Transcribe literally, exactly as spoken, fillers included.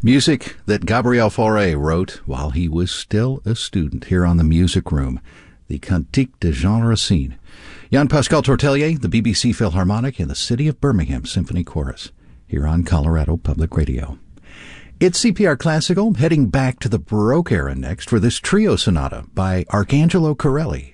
Music that Gabriel Fauré wrote while he was still a student here on the Music Room, the Cantique de Jean Racine. Jean-Pascal Tortelier, the B B C Philharmonic, and the City of Birmingham Symphony Chorus, here on Colorado Public Radio. It's C P R Classical, heading back to the Baroque era next for this trio sonata by Arcangelo Corelli.